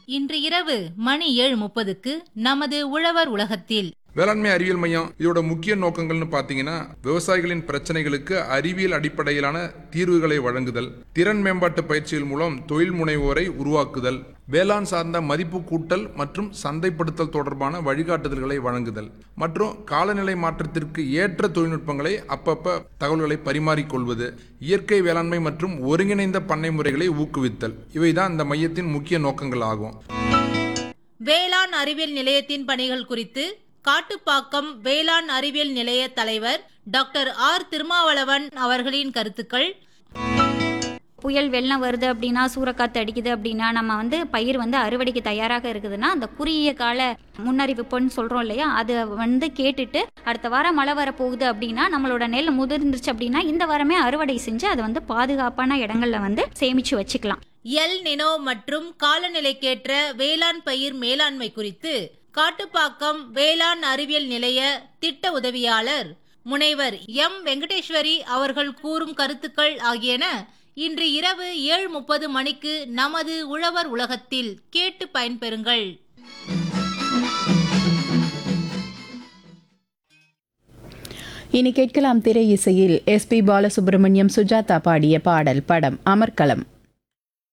இன்று இரவு மணி 7:30க்கு நமது உழவர் உலகத்தில் வேளாண்மை அறிவியல் மையம் இதோட முக்கிய நோக்கங்கள்னு பார்த்தீங்கன்னா விவசாயிகளின் பிரச்சனைகளுக்கு அறிவியல் அடிப்படையிலான தீர்வுகளை வழங்குதல், திறன் மேம்பாட்டு பயிற்சிகள் மூலம் தொழில் முனைவோரை உருவாக்குதல், வேளாண் சார்ந்த மதிப்பு கூட்டல் மற்றும் சந்தைப்படுத்தல் தொடர்பான வழிகாட்டுதல்களை வழங்குதல் மற்றும் காலநிலை மாற்றத்திற்கு ஏற்ற தொழில்நுட்பங்களை அப்பப்ப தகவல்களை பரிமாறிக்கொள்வது, இயற்கை வேளாண்மை மற்றும் ஒருங்கிணைந்த பண்ணை முறைகளை ஊக்குவித்தல் இவைதான் இந்த மையத்தின் முக்கிய நோக்கங்கள் ஆகும். வேளாண் அறிவியல் நிலையத்தின் பணிகள் குறித்து காட்டுப்பாக்கம் வேளாண் அறிவியல் நிலைய தலைவர் டாக்டர் ஆர் திருமாவளவன் அவர்களின் கருத்துக்கள். புயல் வெள்ளம் வருது அப்படின்னா, சூறைக்காற்று அடிக்குது அப்படின்னா, நம்ம பயிர் அறுவடைக்கு தயாராக இருக்குதுன்னா அந்த குறுகிய கால முன்னறிவிப்புன்னு சொல்கிறோம் இல்லையா, அது கேட்டுட்டு அடுத்த வாரம் மழை வரப்போகுது அப்படின்னா நம்மளோட நெல் முதிர்ந்துருச்சு அப்படின்னா இந்த வாரமே அறுவடை செஞ்சு அதை பாதுகாப்பான இடங்கள்ல சேமிச்சு வச்சுக்கலாம். எல் நினோ மற்றும் காலநிலைக்கேற்ற வேளாண் பயிர் மேலாண்மை குறித்து காட்டுப்பாக்கம் வேளாண் அறிவியல் நிலைய திட்ட உதவியாளர் முனைவர் எம் வெங்கடேஸ்வரி அவர்கள் கூறும் கருத்துக்கள் ஆகியன இன்று இரவு 7:30 மணிக்கு நமது உழவர் உலகத்தில் கேட்டு பயன்பெறுங்கள். இனி கேட்கலாம் திரை இசையில் எஸ்பி பாலசுப்ரமணியம், சுஜாதா பாடிய பாடல். படம் அமர்க்களம்.